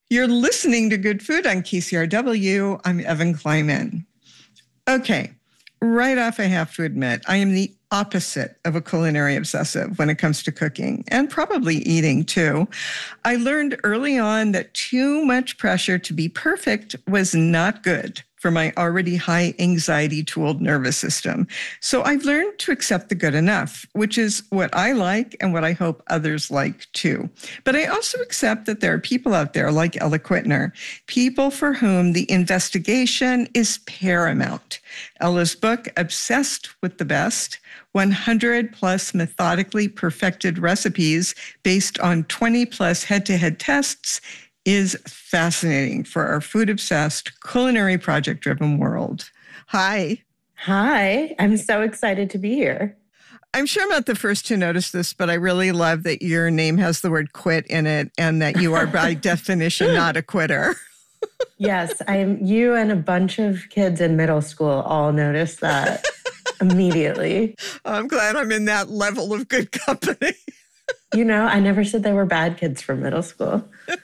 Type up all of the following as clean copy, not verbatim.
You're listening to Good Food on KCRW. I'm Evan Kleiman. Okay, right off, I have to admit, I am the opposite of a culinary obsessive when it comes to cooking and probably eating too. I learned early on that too much pressure to be perfect was not good for my already high anxiety tooled nervous system. So I've learned to accept the good enough, which is what I like and what I hope others like too. But I also accept that there are people out there like Ella Quittner, people for whom the investigation is paramount. Ella's book, Obsessed with the Best, 100 plus methodically perfected recipes based on 20 plus head-to-head tests, is fascinating for our food-obsessed, culinary project-driven world. Hi. Hi. I'm so excited to be here. I'm sure I'm not the first to notice this, but I really love that your name has the word quit in it and that you are by definition not a quitter. Yes, you and a bunch of kids in middle school all noticed that immediately. I'm glad I'm in that level of good company. I never said they were bad kids from middle school.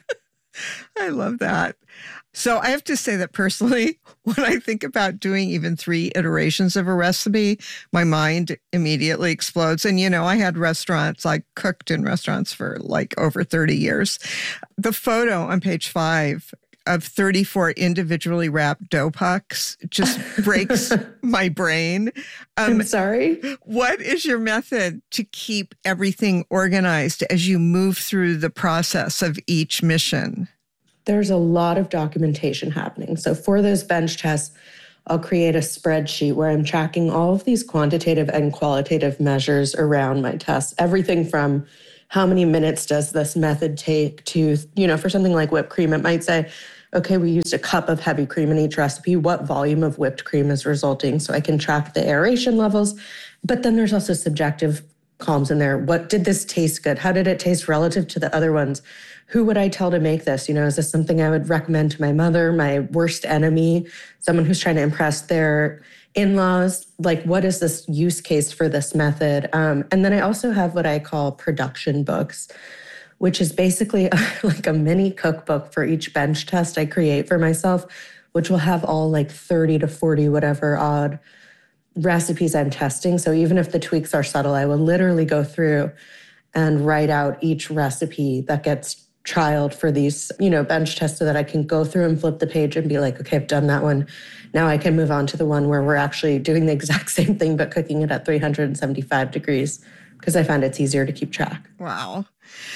I love that. So I have to say that personally, when I think about doing even 3 iterations of a recipe, my mind immediately explodes. And, I had restaurants, I cooked in restaurants for like over 30 years. The photo on page 5 of 34 individually wrapped dough pucks just breaks my brain. I'm sorry. What is your method to keep everything organized as you move through the process of each mission? There's a lot of documentation happening. So for those bench tests, I'll create a spreadsheet where I'm tracking all of these quantitative and qualitative measures around my tests. Everything from how many minutes does this method take to, for something like whipped cream, it might say, okay, we used a cup of heavy cream in each recipe. What volume of whipped cream is resulting? So I can track the aeration levels. But then there's also subjective columns in there. What did this taste good? How did it taste relative to the other ones? Who would I tell to make this? Is this something I would recommend to my mother, my worst enemy, someone who's trying to impress their in-laws? Like, what is this use case for this method? And then I also have what I call production books, which is basically like a mini cookbook for each bench test I create for myself, which will have all like 30 to 40 whatever odd recipes I'm testing. So even if the tweaks are subtle, I will literally go through and write out each recipe that gets trialed for these, bench tests so that I can go through and flip the page and be like, okay, I've done that one. Now I can move on to the one where we're actually doing the exact same thing, but cooking it at 375 degrees because I find it's easier to keep track. Wow.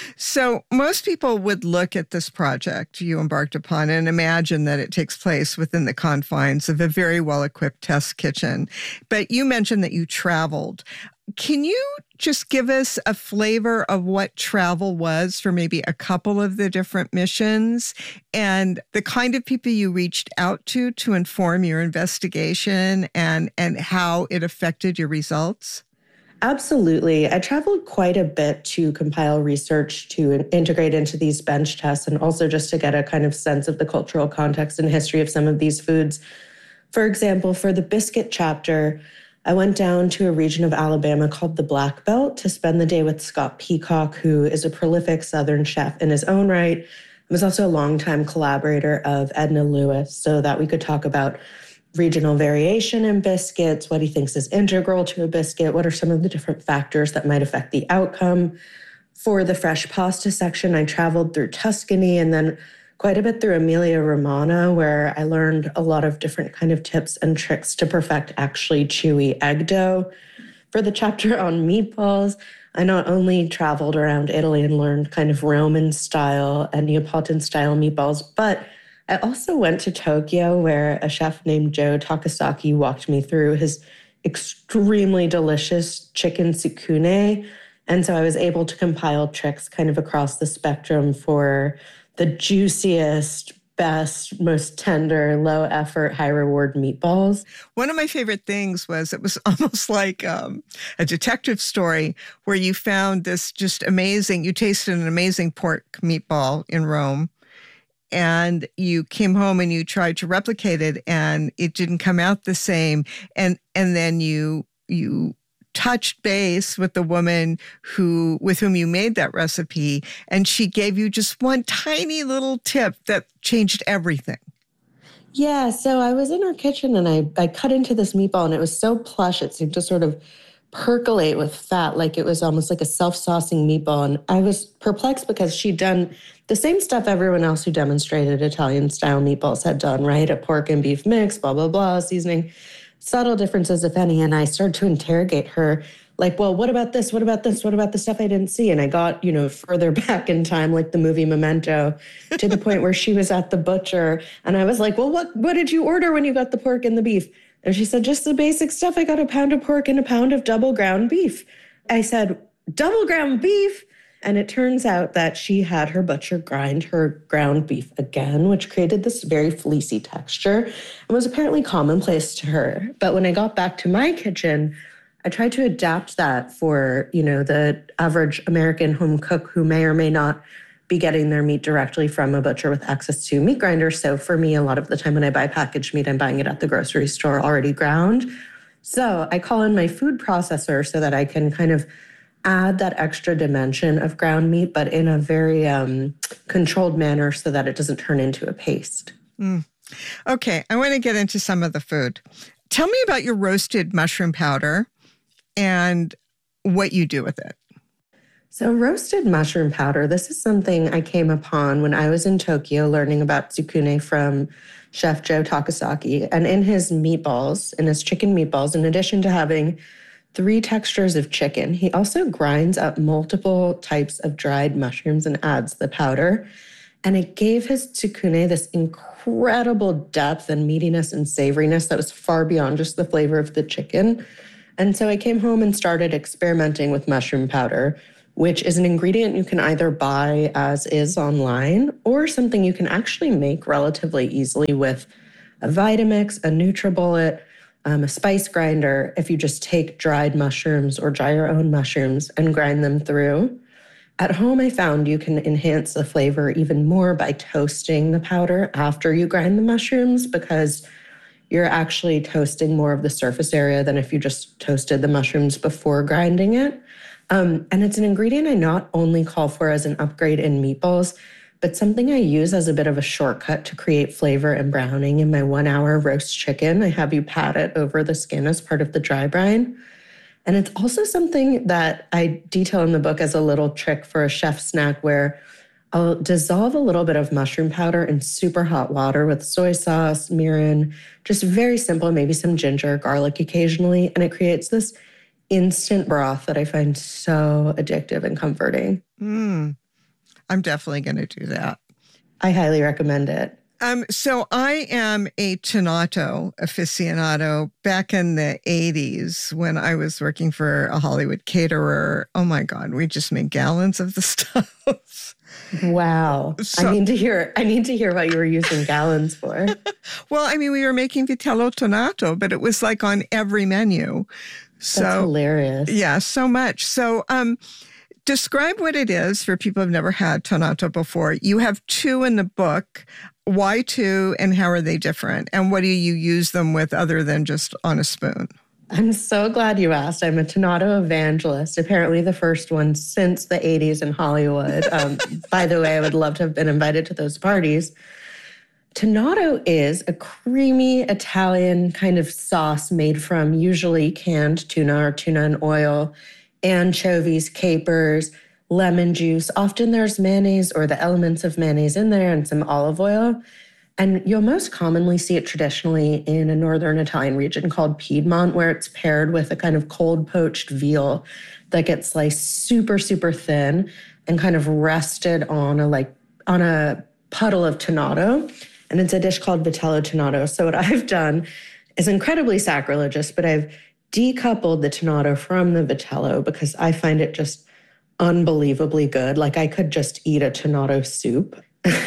So most people would look at this project you embarked upon and imagine that it takes place within the confines of a very well-equipped test kitchen. But you mentioned that you traveled. Can you just give us a flavor of what travel was for maybe a couple of the different missions and the kind of people you reached out to inform your investigation and how it affected your results? Absolutely. I traveled quite a bit to compile research to integrate into these bench tests and also just to get a kind of sense of the cultural context and history of some of these foods. For example, for the biscuit chapter, I went down to a region of Alabama called the Black Belt to spend the day with Scott Peacock, who is a prolific Southern chef in his own right. He was also a longtime collaborator of Edna Lewis, so that we could talk about regional variation in biscuits, what he thinks is integral to a biscuit, what are some of the different factors that might affect the outcome. For the fresh pasta section, I traveled through Tuscany and then quite a bit through Emilia-Romagna, where I learned a lot of different kind of tips and tricks to perfect actually chewy egg dough. For the chapter on meatballs, I not only traveled around Italy and learned kind of Roman style and Neapolitan style meatballs, but I also went to Tokyo where a chef named Joe Takasaki walked me through his extremely delicious chicken tsukune. And so I was able to compile tricks kind of across the spectrum for the juiciest, best, most tender, low effort, high reward meatballs. One of my favorite things was it was almost like a detective story where you found this just amazing, you tasted an amazing pork meatball in Rome. And you came home and you tried to replicate it and it didn't come out the same. And then you touched base with the woman with whom you made that recipe, and she gave you just one tiny little tip that changed everything. Yeah, so I was in her kitchen and I cut into this meatball and it was so plush, it seemed to sort of percolate with fat, like it was almost like a self-saucing meatball. And I was perplexed because she'd done the same stuff everyone else who demonstrated Italian-style meatballs had done, right? A pork and beef mix, blah, blah, blah, seasoning, subtle differences, if any. And I started to interrogate her, like, well, what about this? What about this? What about the stuff I didn't see? And I got, further back in time, like the movie Memento, to the point where she was at the butcher. And I was like, well, what did you order when you got the pork and the beef? And she said, just the basic stuff. I got a pound of pork and a pound of double ground beef. I said, double ground beef? And it turns out that she had her butcher grind her ground beef again, which created this very fleecy texture and was apparently commonplace to her. But when I got back to my kitchen, I tried to adapt that for, the average American home cook who may or may not be getting their meat directly from a butcher with access to meat grinders. So for me, a lot of the time when I buy packaged meat, I'm buying it at the grocery store already ground. So I call in my food processor so that I can kind of add that extra dimension of ground meat, but in a very controlled manner so that it doesn't turn into a paste. Okay, I want to get into some of the food. Tell me about your roasted mushroom powder and what you do with it. So roasted mushroom powder, this is something I came upon when I was in Tokyo learning about tsukune from Chef Joe Takasaki. And in his meatballs, in his chicken meatballs, in addition to having 3 textures of chicken, he also grinds up multiple types of dried mushrooms and adds the powder. And it gave his tsukune this incredible depth and meatiness and savoriness that was far beyond just the flavor of the chicken. And so I came home and started experimenting with mushroom powder, which is an ingredient you can either buy as is online or something you can actually make relatively easily with a Vitamix, a NutriBullet, a spice grinder, if you just take dried mushrooms or dry your own mushrooms and grind them through. At home, I found you can enhance the flavor even more by toasting the powder after you grind the mushrooms, because you're actually toasting more of the surface area than if you just toasted the mushrooms before grinding it. And it's an ingredient I not only call for as an upgrade in meatballs, but something I use as a bit of a shortcut to create flavor and browning in my 1-hour roast chicken. I have you pat it over the skin as part of the dry brine. And it's also something that I detail in the book as a little trick for a chef snack, where I'll dissolve a little bit of mushroom powder in super hot water with soy sauce, mirin, just very simple, maybe some ginger, garlic occasionally. And it creates this instant broth that I find so addictive and comforting. I'm definitely going to do that. I highly recommend it. So I am a tonnato aficionado. Back in the 80s, when I was working for a Hollywood caterer, oh my God, we just made gallons of the stuff. Wow. I need to hear what you were using gallons for. Well, I mean, we were making vitello tonnato, but it was like on every menu. So, that's hilarious. Yeah, so much. So describe what it is for people who've never had tonnato before. You have 2 in the book. Why 2 and how are they different? And what do you use them with other than just on a spoon? I'm so glad you asked. I'm a tonnato evangelist, apparently the first one since the 80s in Hollywood. By the way, I would love to have been invited to those parties. Tonnato is a creamy Italian kind of sauce made from usually canned tuna or tuna in oil, anchovies, capers, lemon juice. Often there's mayonnaise or the elements of mayonnaise in there and some olive oil. And you'll most commonly see it traditionally in a northern Italian region called Piedmont, where it's paired with a kind of cold poached veal that gets sliced super, super thin and kind of rested on a puddle of tonnato. And it's a dish called vitello tonnato. So what I've done is incredibly sacrilegious, but I've decoupled the tonnato from the vitello because I find it just unbelievably good. Like I could just eat a tonnato soup.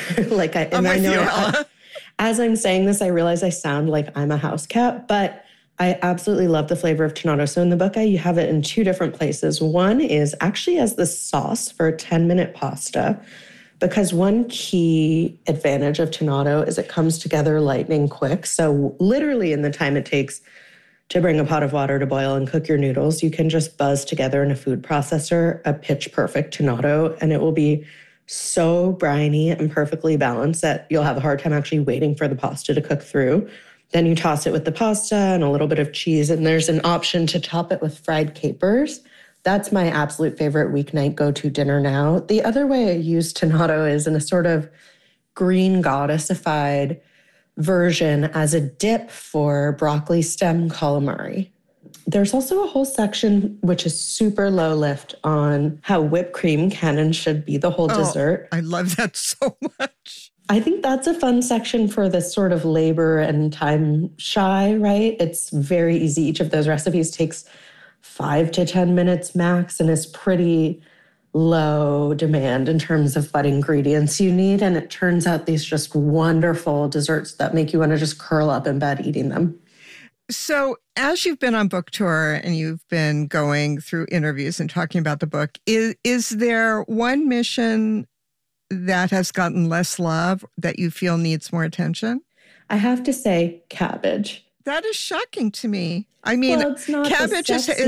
As I'm saying this, I realize I sound like I'm a house cat, but I absolutely love the flavor of tonnato. So in the book, you have it in 2 different places. One is actually as the sauce for a 10-minute pasta, because one key advantage of tonnato is it comes together lightning quick. So literally in the time it takes to bring a pot of water to boil and cook your noodles, you can just buzz together in a food processor a pitch perfect tonado, and it will be so briny and perfectly balanced that you'll have a hard time actually waiting for the pasta to cook through. Then you toss it with the pasta and a little bit of cheese, and there's an option to top it with fried capers. That's my absolute favorite weeknight go-to dinner now. The other way I use tonado is in a sort of green goddessified version as a dip for broccoli stem calamari. There's also a whole section which is super low lift on how whipped cream can and should be the whole dessert. I love that so much. I think that's a fun section for this sort of labor and time shy, right? It's very easy. Each of those recipes takes 5 to 10 minutes max and is pretty low demand in terms of what ingredients you need. And it turns out these just wonderful desserts that make you want to just curl up in bed eating them. So as you've been on book tour and you've been going through interviews and talking about the book, is there one mission that has gotten less love that you feel needs more attention? I have to say cabbage. That is shocking to me. I mean, cabbage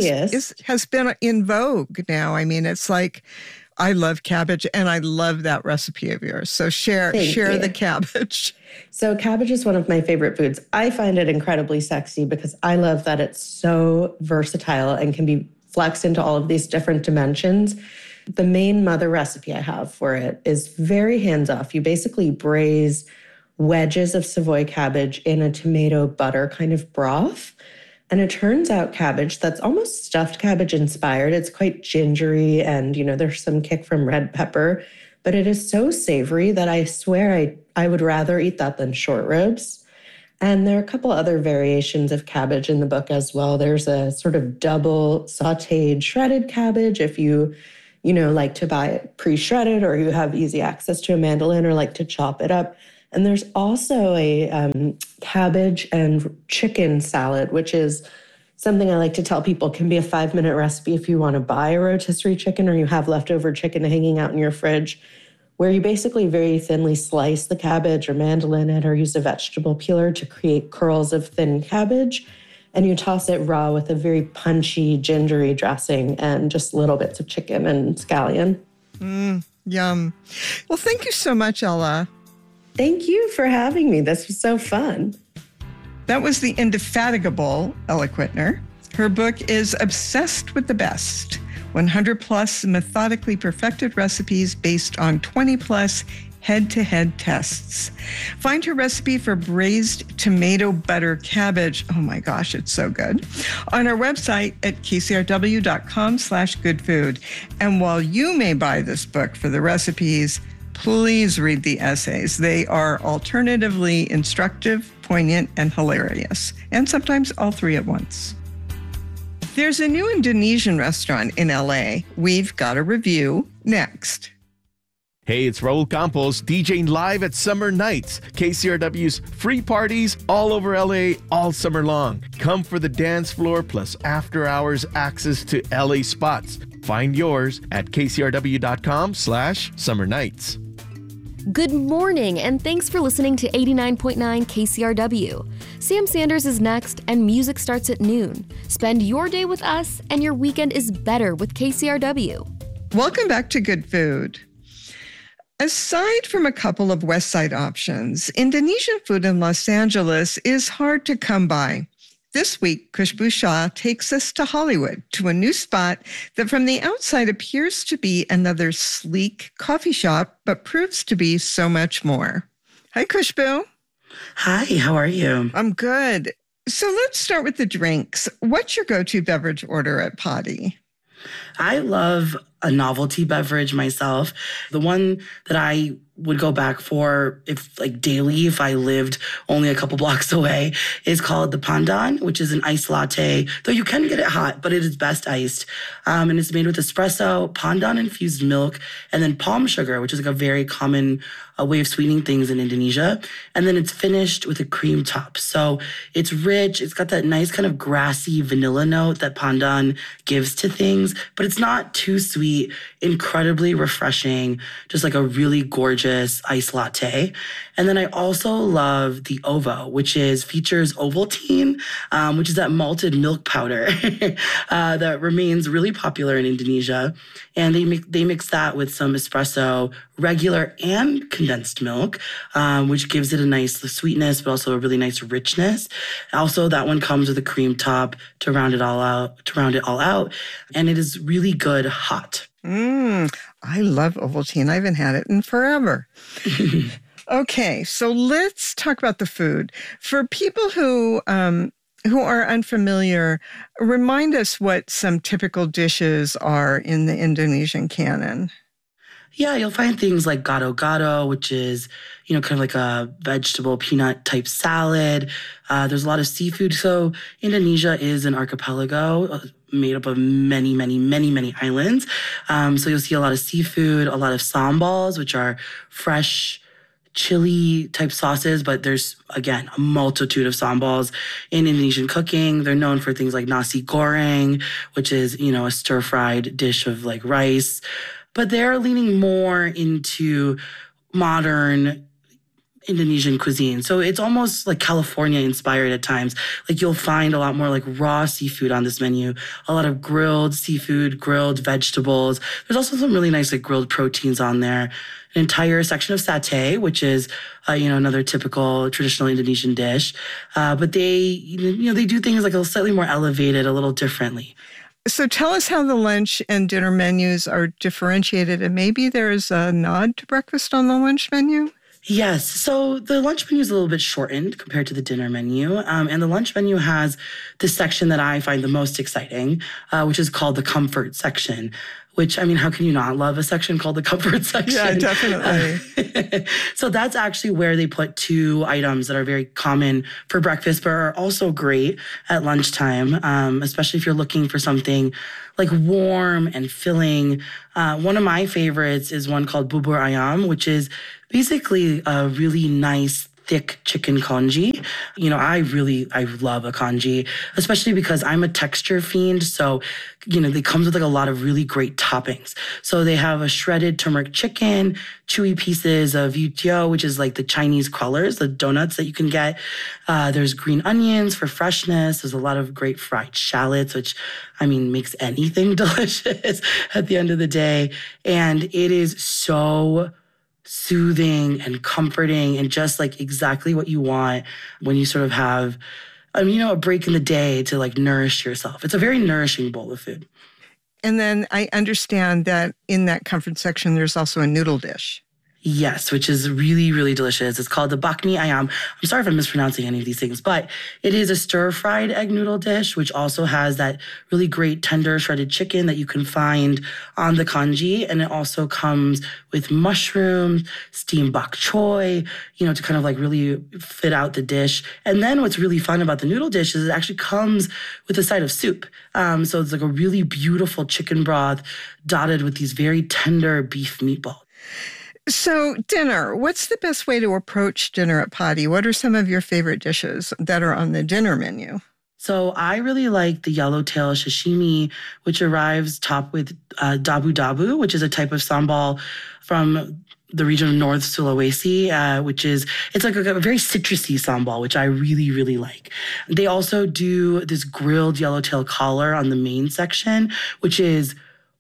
has been in vogue now. I mean, it's like, I love cabbage and I love that recipe of yours. So share the cabbage. So cabbage is one of my favorite foods. I find it incredibly sexy because I love that it's so versatile and can be flexed into all of these different dimensions. The main mother recipe I have for it is very hands-off. You basically braise wedges of Savoy cabbage in a tomato butter kind of broth. And it turns out cabbage that's almost stuffed cabbage inspired. It's quite gingery and, there's some kick from red pepper, but it is so savory that I swear I would rather eat that than short ribs. And there are a couple other variations of cabbage in the book as well. There's a sort of double sauteed shredded cabbage if you like to buy it pre-shredded or you have easy access to a mandolin or like to chop it up. And there's also a cabbage and chicken salad, which is something I like to tell people can be a 5-minute recipe if you want to buy a rotisserie chicken or you have leftover chicken hanging out in your fridge, where you basically very thinly slice the cabbage or mandolin it or use a vegetable peeler to create curls of thin cabbage. And you toss it raw with a very punchy, gingery dressing and just little bits of chicken and scallion. Yum. Well, thank you so much, Ella. Thank you for having me. This was so fun. That was the indefatigable Ella Quittner. Her book is Obsessed with the Best, 100 plus methodically perfected recipes based on 20 plus head-to-head tests. Find her recipe for braised tomato butter cabbage. Oh my gosh, it's so good. On our website at kcrw.com/goodfood. And while you may buy this book for the recipes, please read the essays. They are alternatively instructive, poignant, and hilarious, and sometimes all three at once. There's a new Indonesian restaurant in LA. We've got a review next. Hey, it's Raul Campos, DJing live at Summer Nights, KCRW's free parties all over LA all summer long. Come for the dance floor plus after hours access to LA spots. Find yours at kcrw.com/summer nights. Good morning, and thanks for listening to 89.9 KCRW. Sam Sanders is next, and music starts at noon. Spend your day with us, and your weekend is better with KCRW. Welcome back to Good Food. Aside from a couple of West Side options, Indonesian food in Los Angeles is hard to come by. This week, Khushbu Shah takes us to Hollywood, to a new spot that from the outside appears to be another sleek coffee shop, but proves to be so much more. Hi, Khushbu. Hi, how are you? I'm good. So let's start with the drinks. What's your go-to beverage order at Potty? I love a novelty beverage myself. The one that I would go back for if I lived only a couple blocks away is called the Pandan, which is an iced latte, though you can get it hot, but it is best iced. And it's made with espresso, pandan infused milk, and then palm sugar, which is a very common way of sweetening things in Indonesia. And then it's finished with a cream top. So it's rich. It's got that nice kind of grassy vanilla note that pandan gives to things, but but it's not too sweet, incredibly refreshing, just like a really gorgeous iced latte. And then I also love the Ovo, which features Ovaltine, which is that malted milk powder that remains really popular in Indonesia. And they mix that with some espresso, regular and condensed milk, which gives it a nice sweetness, but also a really nice richness. Also, that one comes with a cream top to round it all out. And it is really good hot. I love Ovaltine. I haven't had it in forever. Okay, so let's talk about the food. For people who are unfamiliar, remind us what some typical dishes are in the Indonesian canon. Yeah, you'll find things like gado-gado, which is, kind of like a vegetable peanut type salad. There's a lot of seafood. So Indonesia is an archipelago made up of many, many, many, many islands. So you'll see a lot of seafood, a lot of sambals, which are fresh chili type sauces, but there's, again, a multitude of sambals in Indonesian cooking. They're known for things like nasi goreng, which is, a stir-fried dish of like rice. But they're leaning more into modern Indonesian cuisine. So it's almost like California inspired at times. Like you'll find a lot more like raw seafood on this menu, a lot of grilled seafood, grilled vegetables. There's also some really nice like grilled proteins on there. An entire section of satay, which is, another typical traditional Indonesian dish. But they do things like a slightly more elevated, a little differently. So tell us how the lunch and dinner menus are differentiated, and maybe there's a nod to breakfast on the lunch menu? Yes. So the lunch menu is a little bit shortened compared to the dinner menu. And the lunch menu has this section that I find the most exciting, which is called the comfort section. Which, how can you not love a section called the comfort section? Yeah, definitely. So that's actually where they put two items that are very common for breakfast, but are also great at lunchtime, especially if you're looking for something like warm and filling. One of my favorites is one called bubur ayam, which is basically a really nice, thick chicken congee. I love a congee, especially because I'm a texture fiend. So, they come with like a lot of really great toppings. So they have a shredded turmeric chicken, chewy pieces of youtiao, which is like the Chinese crullers, the donuts that you can get. There's green onions for freshness. There's a lot of great fried shallots, which, makes anything delicious at the end of the day. And it is so soothing and comforting and just like exactly what you want when you sort of have, a break in the day to like nourish yourself. It's a very nourishing bowl of food. And then I understand that in that comfort section, there's also a noodle dish. Yes, which is really, really delicious. It's called the bakmi ayam. I'm sorry if I'm mispronouncing any of these things, but it is a stir-fried egg noodle dish, which also has that really great tender shredded chicken that you can find on the congee. And it also comes with mushrooms, steamed bok choy, to kind of like really fit out the dish. And then what's really fun about the noodle dish is it actually comes with a side of soup. So it's like a really beautiful chicken broth dotted with these very tender beef meatballs. So dinner, what's the best way to approach dinner at Padi? What are some of your favorite dishes that are on the dinner menu? So I really like the yellowtail sashimi, which arrives topped with dabu-dabu, which is a type of sambal from the region of North Sulawesi, it's like a very citrusy sambal, which I really, really like. They also do this grilled yellowtail collar on the main section, which is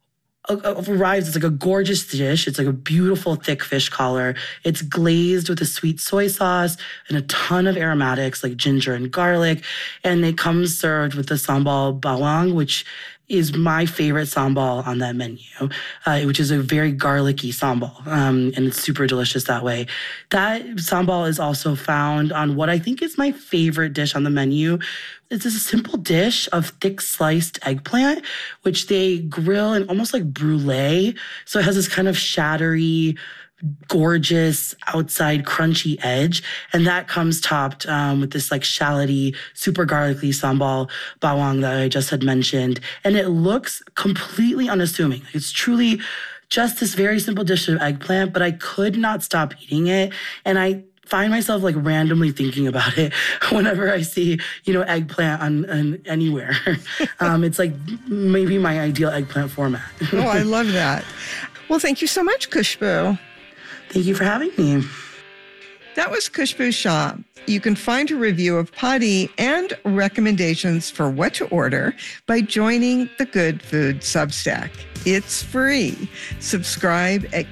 arrives. It's like a gorgeous dish. It's like a beautiful thick fish collar. It's glazed with a sweet soy sauce and a ton of aromatics like ginger and garlic. And it comes served with the sambal bawang, which is my favorite sambal on that menu, which is a very garlicky sambal. And it's super delicious that way. That sambal is also found on what I think is my favorite dish on the menu. It's a simple dish of thick sliced eggplant, which they grill in almost like brulee. So it has this kind of shattery, gorgeous outside crunchy edge. And that comes topped with this like shalloty, super garlicky sambal bawang that I just had mentioned. And it looks completely unassuming. It's truly just this very simple dish of eggplant, but I could not stop eating it. And I find myself like randomly thinking about it whenever I see, eggplant on anywhere. It's like maybe my ideal eggplant format. Oh, I love that. Well, thank you so much, Khushbu. Thank you for having me. That was Khushbu Shah. You can find a review of Padi and recommendations for what to order by joining the Good Food Substack. It's free. Subscribe at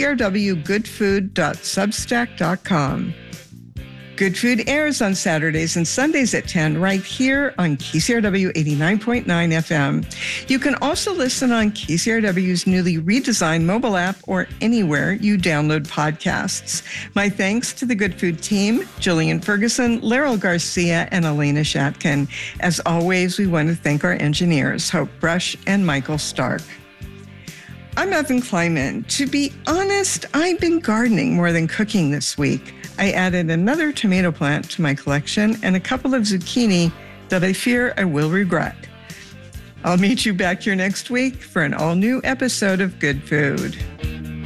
kcrwgoodfood.substack.com. Good Food airs on Saturdays and Sundays at 10 right here on KCRW 89.9 FM. You can also listen on KCRW's newly redesigned mobile app or anywhere you download podcasts. My thanks to the Good Food team, Jillian Ferguson, Laryl Garcia, and Elena Shatkin. As always, we want to thank our engineers, Hope Brush and Michael Stark. I'm Evan Kleiman. To be honest, I've been gardening more than cooking this week. I added another tomato plant to my collection and a couple of zucchini that I fear I will regret. I'll meet you back here next week for an all-new episode of Good Food.